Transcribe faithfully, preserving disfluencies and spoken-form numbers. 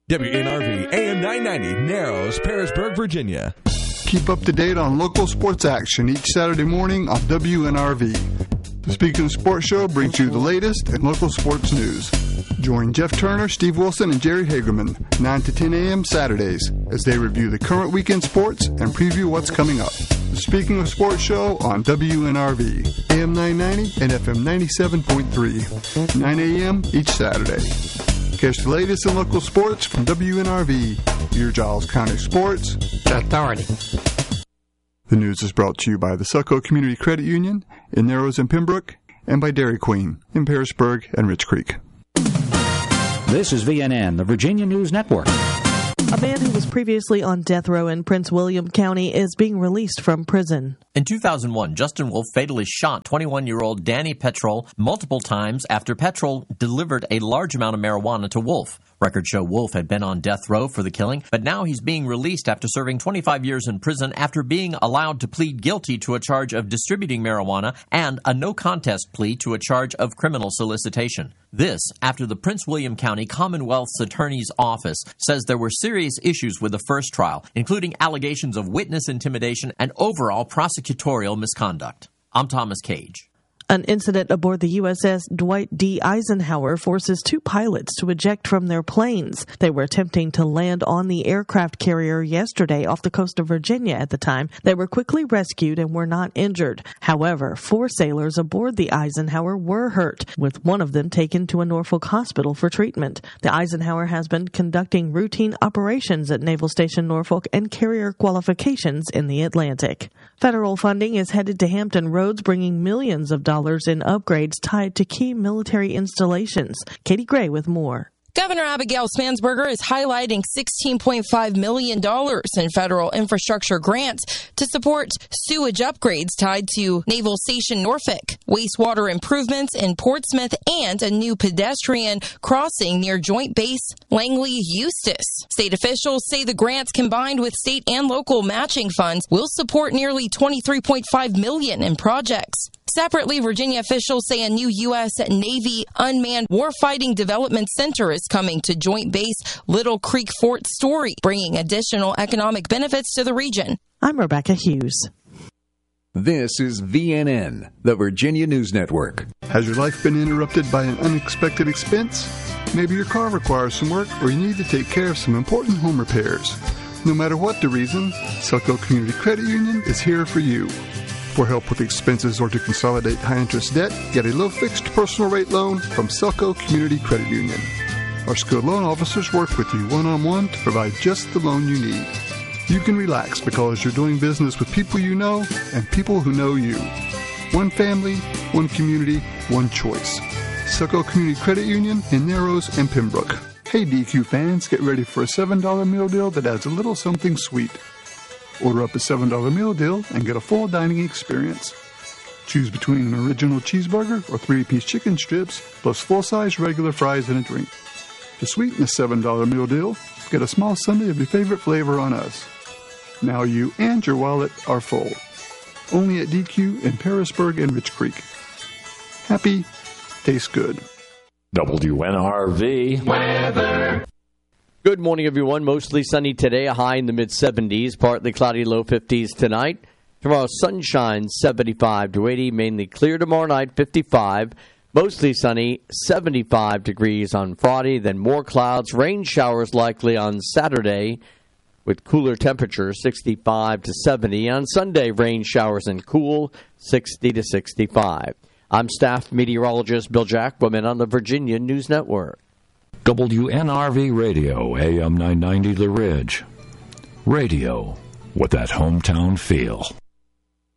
W N R V A M nine ninety, Narrows, Parisburg, Virginia. Keep up to date on local sports action each Saturday morning on W N R V. The Speaking of Sports Show brings you the latest in local sports news. Join Jeff Turner, Steve Wilson, and Jerry Hagerman nine to ten a.m. Saturdays as they review the current weekend sports and preview what's coming up. The Speaking of Sports Show on W N R V, A M nine ninety and F M ninety-seven point three, nine a.m. each Saturday. Catch the latest in local sports from W N R V, your Giles County Sports Authority. The news is brought to you by the Succo Community Credit Union in Narrows and Pembroke, and by Dairy Queen in Parisburg and Rich Creek. This is V N N, the Virginia News Network. A man who was previously on death row in Prince William County is being released from prison. In two thousand one, Justin Wolf fatally shot twenty-one-year-old Danny Petrol multiple times after Petrol delivered a large amount of marijuana to Wolf. Records show Wolf had been on death row for the killing, but now he's being released after serving twenty-five years in prison after being allowed to plead guilty to a charge of distributing marijuana and a no-contest plea to a charge of criminal solicitation. This after the Prince William County Commonwealth's Attorney's Office says there were serious issues with the first trial, including allegations of witness intimidation and overall prosecutorial misconduct. I'm Thomas Cage. An incident aboard the U S S Dwight D. Eisenhower forces two pilots to eject from their planes. They were attempting to land on the aircraft carrier yesterday off the coast of Virginia at the time. They were quickly rescued and were not injured. However, four sailors aboard the Eisenhower were hurt, with one of them taken to a Norfolk hospital for treatment. The Eisenhower has been conducting routine operations at Naval Station Norfolk and carrier qualifications in the Atlantic. Federal funding is headed to Hampton Roads, bringing millions of dollars in upgrades tied to key military installations. Katie Gray with more. Governor Abigail Spansberger is highlighting sixteen point five million dollars in federal infrastructure grants to support sewage upgrades tied to Naval Station Norfolk, wastewater improvements in Portsmouth, and a new pedestrian crossing near Joint Base Langley-Eustis. State officials say the grants, combined with state and local matching funds, will support nearly twenty-three point five million dollars in projects. Separately, Virginia officials say a new U S Navy Unmanned Warfighting Development Center is coming to Joint Base Little Creek Fort Story, bringing additional economic benefits to the region. I'm Rebecca Hughes. This is V N N, the Virginia News Network. Has your life been interrupted by an unexpected expense? Maybe your car requires some work, or you need to take care of some important home repairs. No matter what the reason, Succo Community Credit Union is here for you. For help with expenses or to consolidate high-interest debt, get a low-fixed personal rate loan from Succo Community Credit Union. Our skilled loan officers work with you one-on-one to provide just the loan you need. You can relax because you're doing business with people you know and people who know you. One family, one community, one choice. Succo Community Credit Union in Narrows and Pembroke. Hey D Q fans, get ready for a seven dollar meal deal that adds a little something sweet. Order up a seven dollar meal deal and get a full dining experience. Choose between an original cheeseburger or three-piece chicken strips, plus full-size regular fries and a drink. To sweeten the seven dollar meal deal, get a small sundae of your favorite flavor on us. Now you and your wallet are full. Only at D Q in Parisburg and Rich Creek. Happy, tastes good. W N R V weather. Good morning, everyone. Mostly sunny today, a high in the mid-seventies, partly cloudy, low fifties tonight. Tomorrow, sunshine, seventy-five to eighty, mainly clear tomorrow night, fifty-five. Mostly sunny, seventy-five degrees on Friday, then more clouds, rain showers likely on Saturday with cooler temperatures, sixty-five to seventy. On Sunday, rain showers and cool, sixty to sixty-five. I'm staff meteorologist Bill Jacquemin on the Virginia News Network. W N R V Radio, A M nine ninety The Ridge. Radio with that hometown feel.